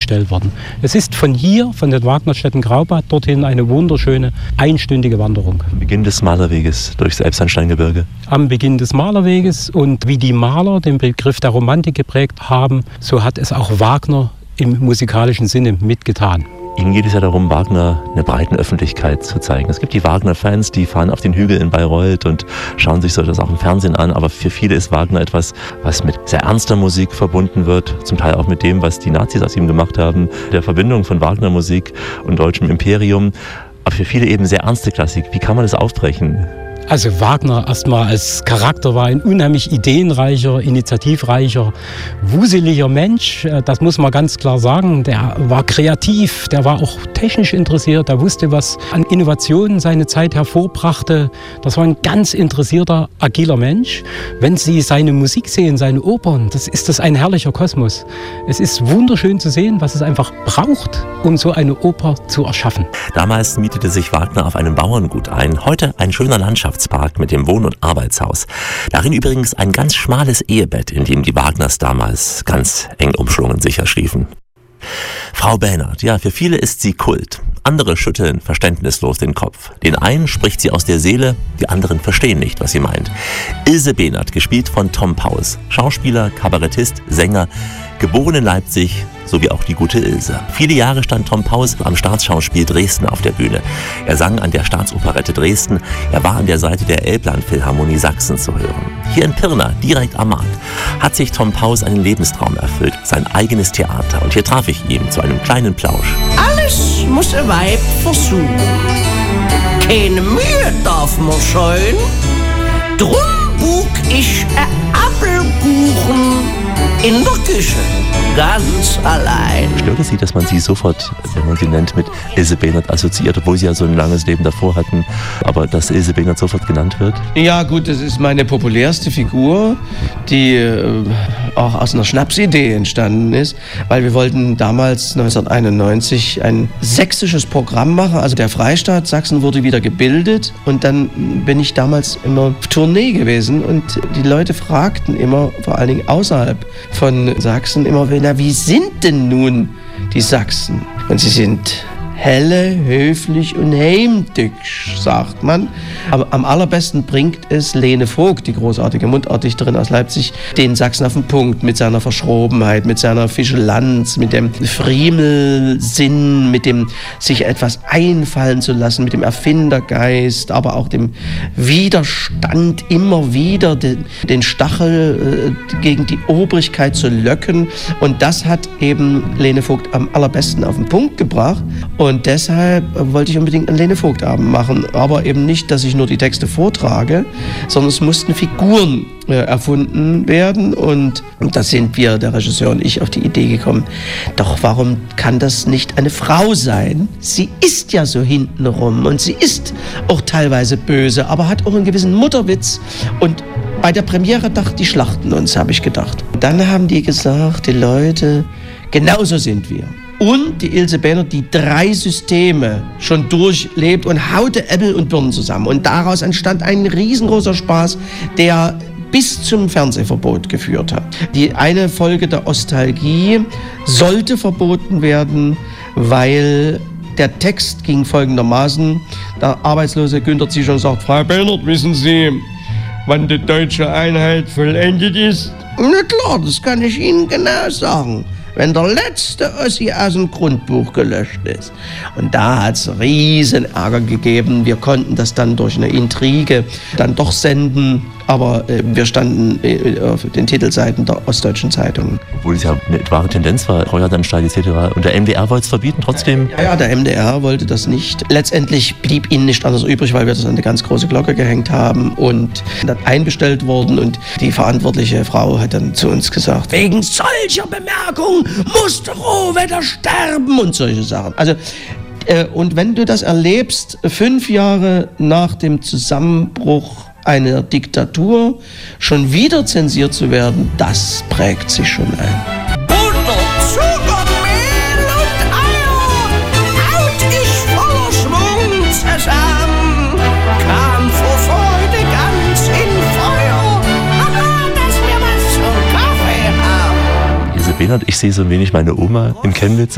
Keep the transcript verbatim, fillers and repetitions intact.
gestellt worden. Es ist von hier, von den Wagnerstätten Graubad, dorthin eine wunderschöne einstündige Wanderung. Am Beginn des Malerweges durchs Elbsandsteingebirge. Am Beginn des Malerweges, und wie die Maler den Begriff der Romantik geprägt haben, so hat es auch Wagner im musikalischen Sinne mitgetan. Ihnen geht es ja darum, Wagner einer breiten Öffentlichkeit zu zeigen. Es gibt die Wagner-Fans, die fahren auf den Hügel in Bayreuth und schauen sich so das auch im Fernsehen an. Aber für viele ist Wagner etwas, was mit sehr ernster Musik verbunden wird. Zum Teil auch mit dem, was die Nazis aus ihm gemacht haben. Der Verbindung von Wagner-Musik und deutschem Imperium. Aber für viele eben sehr ernste Klassik. Wie kann man das aufbrechen? Also Wagner erstmal als Charakter war ein unheimlich ideenreicher, initiativreicher, wuseliger Mensch. Das muss man ganz klar sagen. Der war kreativ, der war auch technisch interessiert, der wusste, was an Innovationen seine Zeit hervorbrachte. Das war ein ganz interessierter, agiler Mensch. Wenn Sie seine Musik sehen, seine Opern, das ist das ein herrlicher Kosmos. Es ist wunderschön zu sehen, was es einfach braucht, um so eine Oper zu erschaffen. Damals mietete sich Wagner auf einem Bauerngut ein. Heute ein schöner Landschaftspark mit dem Wohn- und Arbeitshaus. Darin übrigens ein ganz schmales Ehebett, in dem die Wagners damals ganz eng umschlungen sicher schliefen. Frau Behnert, ja, für viele ist sie Kult. Andere schütteln verständnislos den Kopf. Den einen spricht sie aus der Seele, die anderen verstehen nicht, was sie meint. Ilse Behnert, gespielt von Tom Paus. Schauspieler, Kabarettist, Sänger, geboren in Leipzig, sowie auch die gute Ilse. Viele Jahre stand Tom Paus am Staatsschauspiel Dresden auf der Bühne. Er sang an der Staatsoperette Dresden. Er war an der Seite der Elbland-Philharmonie Sachsen zu hören. Hier in Pirna, direkt am Markt, hat sich Tom Paus einen Lebenstraum erfüllt, sein eigenes Theater. Und hier traf ich ihn zu einem kleinen Plausch. Alles muss ein Weib versuchen. Keine Mühe darf man scheuen. Drum bug ich ein Apfelkuchen in der Küche, ganz allein. Stört es Sie, dass man Sie sofort, wenn man sie nennt, mit Ilse Behnert assoziiert, obwohl Sie ja so ein langes Leben davor hatten, aber dass Ilse Behnert sofort genannt wird? Ja gut, das ist meine populärste Figur, die äh, auch aus einer Schnapsidee entstanden ist, weil wir wollten damals neunzehnhunderteinundneunzig ein sächsisches Programm machen, also der Freistaat Sachsen wurde wieder gebildet, und dann bin ich damals immer auf Tournee gewesen und die Leute fragten immer, vor allen Dingen außerhalb von Sachsen, immer, na, wie sind denn nun die Sachsen? Und sie sind helle, höflich und heimtückisch, sagt man. Aber am allerbesten bringt es Lene Vogt, die großartige Mundartdichterin aus Leipzig, den Sachsen auf den Punkt mit seiner Verschrobenheit, mit seiner Fischelanz, mit dem Friemelsinn, mit dem sich etwas einfallen zu lassen, mit dem Erfindergeist, aber auch dem Widerstand, immer wieder den, den Stachel äh, gegen die Obrigkeit zu löcken. Und das hat eben Lene Vogt am allerbesten auf den Punkt gebracht. Und Und deshalb wollte ich unbedingt einen Lene Vogt-Abend machen. Aber eben nicht, dass ich nur die Texte vortrage, sondern es mussten Figuren äh, erfunden werden. Und, und da sind wir, der Regisseur und ich, auf die Idee gekommen, doch warum kann das nicht eine Frau sein? Sie ist ja so hintenrum und sie ist auch teilweise böse, aber hat auch einen gewissen Mutterwitz. Und bei der Premiere dachte, die schlachten uns, habe ich gedacht. Dann haben die gesagt, die Leute, genauso sind wir. Und die Ilse Behnert, die drei Systeme schon durchlebt und haute Äpfel und Birnen zusammen. Und daraus entstand ein riesengroßer Spaß, der bis zum Fernsehverbot geführt hat. Die eine Folge der Ostalgie sollte verboten werden, weil der Text ging folgendermaßen. Der arbeitslose Günter Ziescher sagt, Frau Behnert, wissen Sie, wann die deutsche Einheit vollendet ist? Na klar, das kann ich Ihnen genau sagen. Wenn der letzte Ossi aus dem Grundbuch gelöscht ist. Und da hat es riesen Ärger gegeben. Wir konnten das dann durch eine Intrige dann doch senden. Aber äh, wir standen äh, auf den Titelseiten der Ostdeutschen Zeitung. Obwohl es ja eine wahre Tendenz war, Treuhandanstalt et cetera. Und der M D R wollte es verbieten trotzdem? Ja, ja, der M D R wollte das nicht. Letztendlich blieb ihnen nicht anders übrig, weil wir das an eine ganz große Glocke gehängt haben und dann einbestellt wurden. Und die verantwortliche Frau hat dann zu uns gesagt, wegen solcher Bemerkungen musste Rohwetter sterben und solche Sachen. Also, äh, und wenn du das erlebst, fünf Jahre nach dem Zusammenbruch einer Diktatur schon wieder zensiert zu werden, das prägt sich schon ein. Butter, Zucker, Mehl und Eier haut ich voller Schwung zusammen, kam vor Freude ganz in Feuer, aber dass wir was zum Kaffee haben. Ilse Behnert, ich sehe so ein wenig meine Oma im Chemnitz.